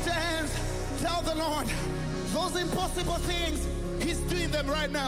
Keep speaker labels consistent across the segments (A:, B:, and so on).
A: Lift your hands. Tell the Lord, those impossible things, He's doing them right now.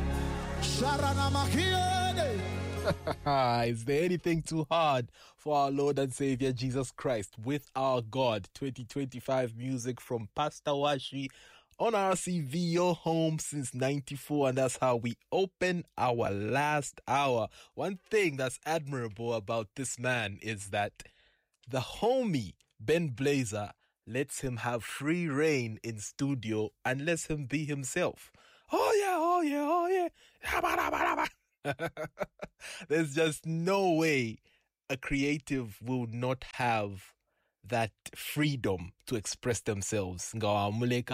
B: Is there anything too hard for our Lord and Savior Jesus Christ? With Our God 2025 music from Pastor Washi on RCV, your home since 94, and that's how we open our last hour. One thing that's admirable about this man is that the homie Ben Blazer lets him have free reign in studio and lets him be himself. Oh yeah. There's just no way a creative will not have that freedom to express themselves. No, behave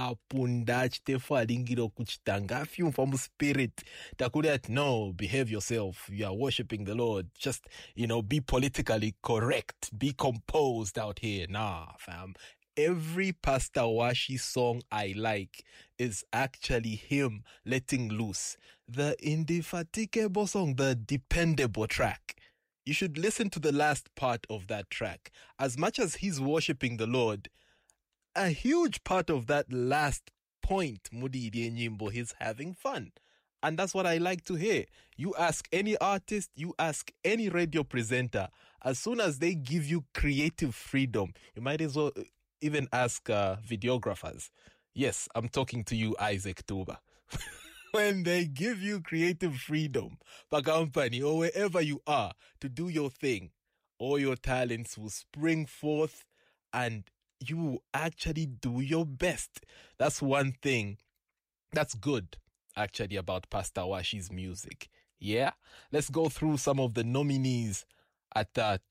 B: yourself. You are worshiping the Lord. Just, be politically correct. Be composed out here. Nah, fam. Every Pastor Washi song I like is actually him letting loose. The indefatigable song, the dependable track. You should listen to the last part of that track. As much as he's worshiping the Lord, a huge part of that last point, Mudi Nyimbo, he's having fun. And that's what I like to hear. You ask any artist, you ask any radio presenter, as soon as they give you creative freedom, you might as well even ask videographers. Yes, I'm talking to you, Isaac Tuba. When they give you creative freedom, per company or wherever you are, to do your thing, all your talents will spring forth and you will actually do your best. That's one thing that's good, actually, about Pastor Washi's music. Yeah? Let's go through some of the nominees at the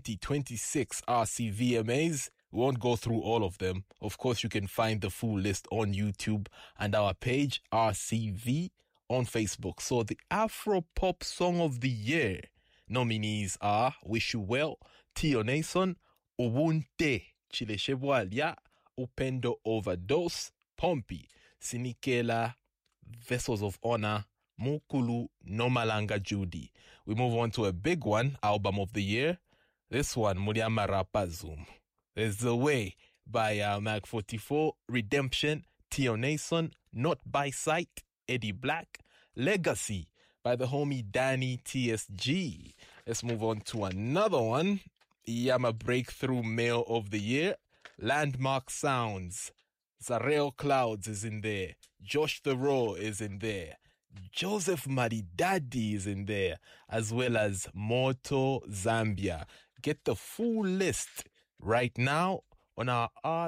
B: 2026 RCVMAs. We won't go through all of them. Of course, you can find the full list on YouTube and our page, RCV, on Facebook. So the Afro Pop Song of the Year nominees are Wish You Well, Tio Nason, Ubunte, Chile Shebwalia, Upendo Overdose, Pompi, Sinikela, Vessels of Honor, Mukulu, Nomalanga Judy. We move on to a big one, Album of the Year. This one, Muriama Rapa Zoom. There's The Way by Mag 44, Redemption, Tio Nason, Not By Sight, Eddie Black, Legacy by the homie Danny TSG. Let's move on to another one, Yama Breakthrough Male of the Year, Landmark Sounds, Zareo Clouds is in there, Josh the Raw is in there, Joseph Maridadi is in there, as well as Moto Zambia. Get the full list right now on our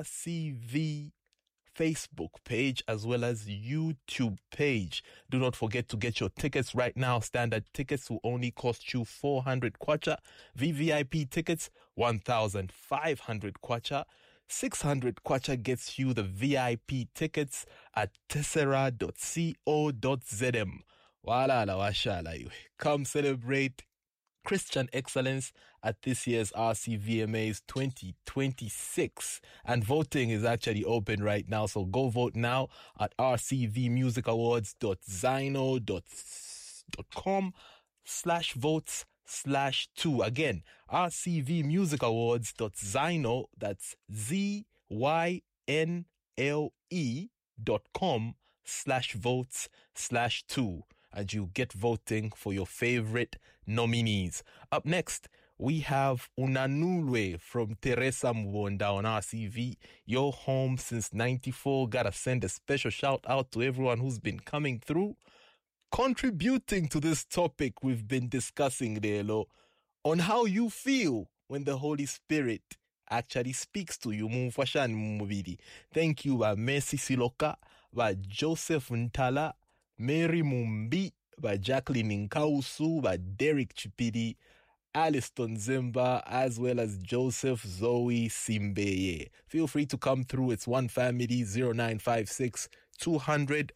B: RCV Facebook page as well as YouTube page. Do not forget to get your tickets right now. Standard tickets will only cost you 400 kwacha. VVIP tickets, 1,500 kwacha. 600 kwacha gets you the VIP tickets at tessera.co.zm. Walala washala iwe. Come celebrate Christian excellence at this year's RCVMAs 2026. And voting is actually open right now, so go vote now at rcvmusicawards.zyno.com/votes/2. Again, rcvmusicawards.zyno, that's ZYNLE.com/votes/2. And you get voting for your favorite nominees. Up next, we have Unanulwe from Teresa Mubonda on RCV. Your home since 94. Gotta send a special shout out to everyone who's been coming through, contributing to this topic we've been discussing, Lelo, on how you feel when the Holy Spirit actually speaks to you. Thank you, Messi Siloka, Joseph Ntala, Mary Mumbi, by Jacqueline Nkausu, by Derek Chipidi, Aliston Zimba, as well as Joseph Zoe Simbeye. Feel free to come through. It's one family, 0956 200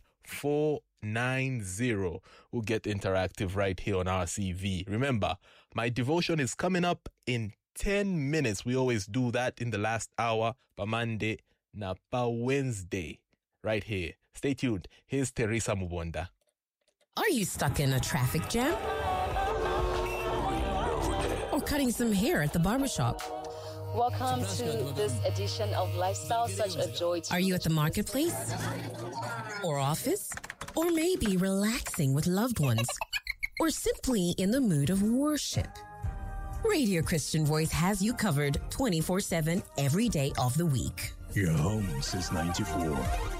B: 490. We'll get interactive right here on RCV. Remember, my devotion is coming up in 10 minutes. We always do that in the last hour, pa Monday, na pa Wednesday, right here. Stay tuned. Here's Teresa Mubonda.
C: Are you stuck in a traffic jam? Or cutting some hair at the barbershop?
D: Welcome to this edition of Lifestyle, such a joy to
C: Are you at the marketplace? Or office? Or maybe relaxing with loved ones? Or simply in the mood of worship? Radio Christian Voice has you covered 24/7 every day of the week.
E: Your home since 94.